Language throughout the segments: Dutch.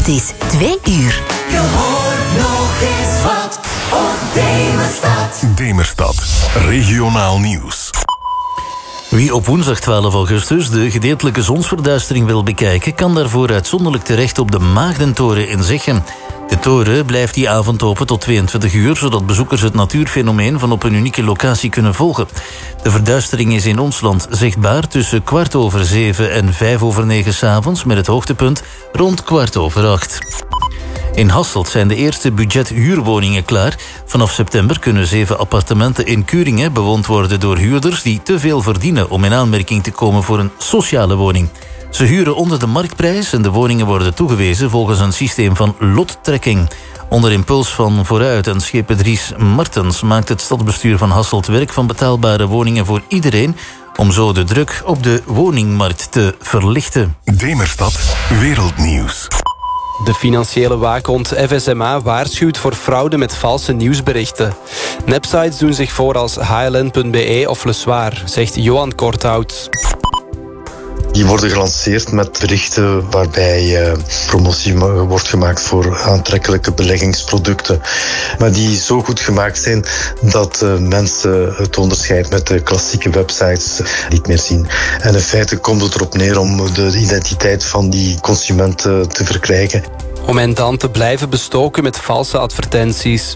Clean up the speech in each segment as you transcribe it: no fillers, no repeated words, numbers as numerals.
Het is 2 uur. Je hoort nog eens wat op Demerstad. Demerstad, regionaal nieuws. Wie op woensdag 12 augustus de gedeeltelijke zonsverduistering wil bekijken, kan daarvoor uitzonderlijk terecht op de Maagdentoren in Zichem. De toren blijft die avond open tot 22 uur, zodat bezoekers het natuurfenomeen van op een unieke locatie kunnen volgen. De verduistering is in ons land zichtbaar tussen 7:15 en 9:05 s'avonds, met het hoogtepunt rond 7:15. In Hasselt zijn de eerste budgethuurwoningen klaar. Vanaf september kunnen 7 appartementen in Kuringen bewoond worden door huurders die te veel verdienen om in aanmerking te komen voor een sociale woning. Ze huren onder de marktprijs en de woningen worden toegewezen volgens een systeem van lottrekking. Onder impuls van Vooruit en schependries Martens maakt het stadsbestuur van Hasselt werk van betaalbare woningen voor iedereen, om zo de druk op de woningmarkt te verlichten. Demerstad, wereldnieuws. De financiële waakhond FSMA waarschuwt voor fraude met valse nieuwsberichten. Nepsites doen zich voor als HLN.be of Le Soir, zegt Johan Korthout. Die worden gelanceerd met berichten waarbij promotie wordt gemaakt voor aantrekkelijke beleggingsproducten. Maar die zo goed gemaakt zijn dat mensen het onderscheid met de klassieke websites niet meer zien. En in feite komt het erop neer om de identiteit van die consumenten te verkrijgen. Om hen dan te blijven bestoken met valse advertenties.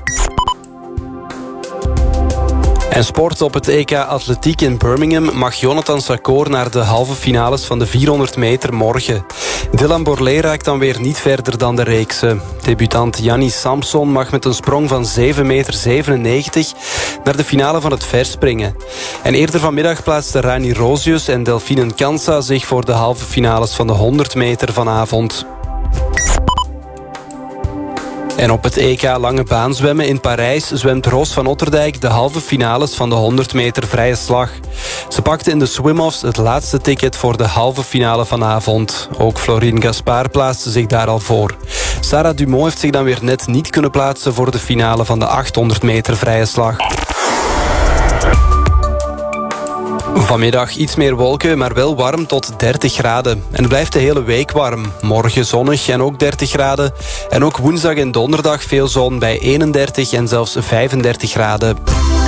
En sport op het EK Atletiek in Birmingham mag Jonathan Sarkoor naar de halve finales van de 400 meter morgen. Dylan Borlée raakt dan weer niet verder dan de reekse. Debutant Yannis Samson mag met een sprong van 7,97 meter naar de finale van het verspringen. En eerder vanmiddag plaatsten Rani Rosius en Delphine Kansa zich voor de halve finales van de 100 meter vanavond. En op het EK lange baan zwemmen in Parijs zwemt Roos van Otterdijk de halve finales van de 100 meter vrije slag. Ze pakte in de swim-offs het laatste ticket voor de halve finale vanavond. Ook Florine Gaspard plaatste zich daar al voor. Sarah Dumont heeft zich dan weer net niet kunnen plaatsen voor de finale van de 800 meter vrije slag. Vanmiddag iets meer wolken, maar wel warm tot 30 graden. En het blijft de hele week warm. Morgen zonnig en ook 30 graden. En ook woensdag en donderdag veel zon bij 31 en zelfs 35 graden.